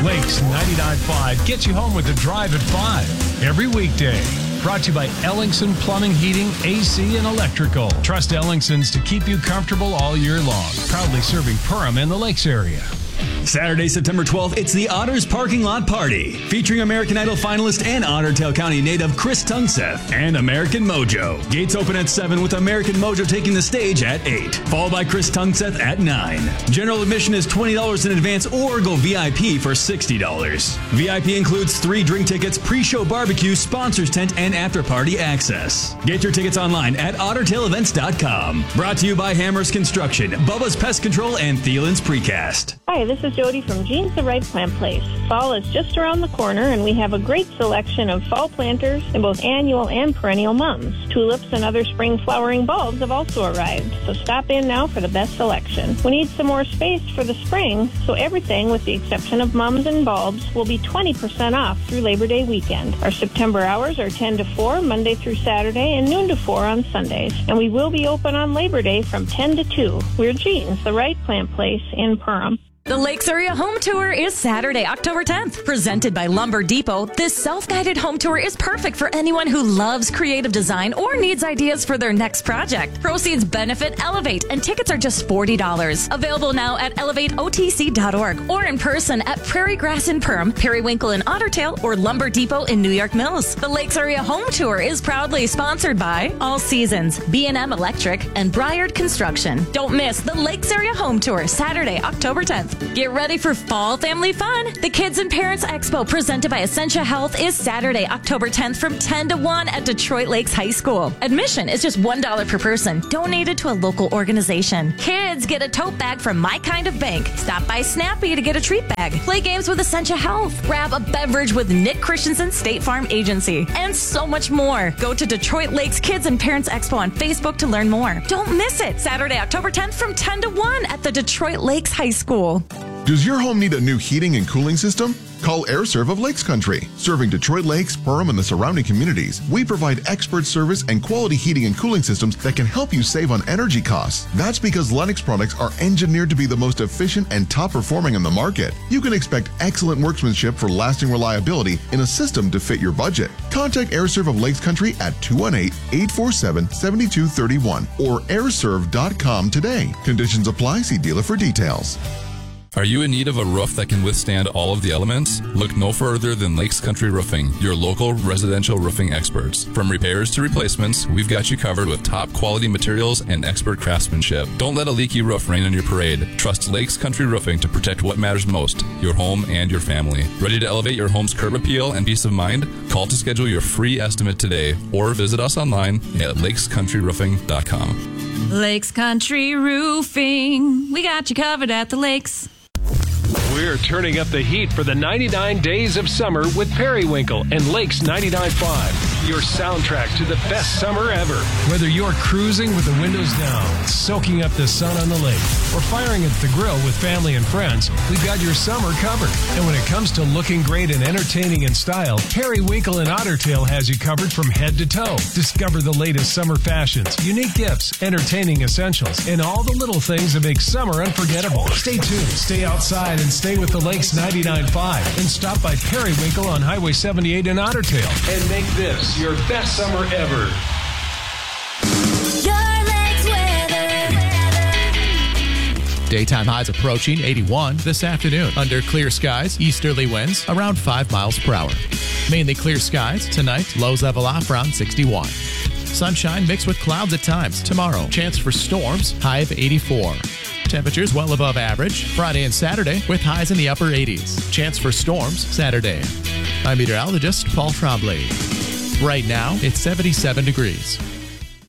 Lakes 99.5 gets you home with a drive at 5 every weekday. Brought to you by Ellingson Plumbing, Heating, AC, and Electrical. Trust Ellingson's to keep you comfortable all year long. Proudly serving Perham and the Lakes area. Saturday, September 12th, it's the Otters Parking Lot Party, featuring American Idol finalist and Otter Tail County native Chris Tungseth and American Mojo. Gates open at 7 with American Mojo taking the stage at 8, followed by Chris Tungseth at 9. General admission is $20 in advance or go VIP for $60. VIP includes 3 drink tickets, pre-show barbecue, sponsors tent, and after-party access. Get your tickets online at OttertailEvents.com. Brought to you by Hammers Construction, Bubba's Pest Control, and Thielen's Precast. Hi, this is Jody from Jean's The Right Plant Place. Fall is just around the corner, and we have a great selection of fall planters in both annual and perennial mums. Tulips and other spring flowering bulbs have also arrived, so stop in now for the best selection. We need some more space for the spring, so everything, with the exception of mums and bulbs, will be 20% off through Labor Day weekend. Our September hours are 10 to 4, Monday through Saturday, and noon to 4 on Sundays. And we will be open on Labor Day from 10 to 2. We're Jean's The Right Plant Place in Perham. The Lakes Area Home Tour is Saturday, October 10th. Presented by Lumber Depot, this self-guided home tour is perfect for anyone who loves creative design or needs ideas for their next project. Proceeds benefit Elevate, and tickets are just $40. Available now at elevateotc.org or in person at Prairie Grass in Perham, Periwinkle in Otter Tail, or Lumber Depot in New York Mills. The Lakes Area Home Tour is proudly sponsored by All Seasons, B&M Electric, and Briard Construction. Don't miss the Lakes Area Home Tour, Saturday, October 10th. Get ready for fall family fun. The Kids and Parents Expo presented by Essentia Health is Saturday, October 10th from 10 to 1 at Detroit Lakes High School. Admission is just $1 per person, donated to a local organization. Kids get a tote bag from My Kind of Bank. Stop by Snappy to get a treat bag. Play games with Essentia Health. Grab a beverage with Nick Christensen State Farm Agency. And so much more. Go to Detroit Lakes Kids and Parents Expo on Facebook to learn more. Don't miss it. Saturday, October 10th from 10 to 1 at the Detroit Lakes High School. Does your home need a new heating and cooling system? Call AirServe of Lakes Country. Serving Detroit Lakes, Perham, and the surrounding communities, we provide expert service and quality heating and cooling systems that can help you save on energy costs. That's because Lennox products are engineered to be the most efficient and top performing in the market. You can expect excellent workmanship for lasting reliability in a system to fit your budget. Contact AirServe of Lakes Country at 218-847-7231 or airserve.com today. Conditions apply. See dealer for details. Are you in need of a roof that can withstand all of the elements? Look no further than Lakes Country Roofing, your local residential roofing experts. From repairs to replacements, we've got you covered with top quality materials and expert craftsmanship. Don't let a leaky roof rain on your parade. Trust Lakes Country Roofing to protect what matters most, your home and your family. Ready to elevate your home's curb appeal and peace of mind? Call to schedule your free estimate today or visit us online at lakescountryroofing.com. Lakes Country Roofing. We got you covered at the lakes. We're turning up the heat for the 99 days of summer with Periwinkle and Lakes 99.5, your soundtrack to the best summer ever. Whether you're cruising with the windows down, soaking up the sun on the lake, or firing at the grill with family and friends, we've got your summer covered. And when it comes to looking great and entertaining in style, Periwinkle and Otter Tail has you covered from head to toe. Discover the latest summer fashions, unique gifts, entertaining essentials, and all the little things that make summer unforgettable. Stay tuned, stay outside, and stay with the Lakes 99.5, and stop by Periwinkle on Highway 78 in Otter Tail and make this your best summer ever. Your Lakes weather. Daytime highs approaching 81 this afternoon. Under clear skies, easterly winds around 5 miles per hour. Mainly clear skies tonight, lows level off around 61. Sunshine mixed with clouds at times. Tomorrow, chance for storms, high of 84. Temperatures well above average Friday and Saturday with highs in the upper 80s. Chance for storms Saturday. I'm meteorologist Paul Trombley. Right now, it's 77 degrees.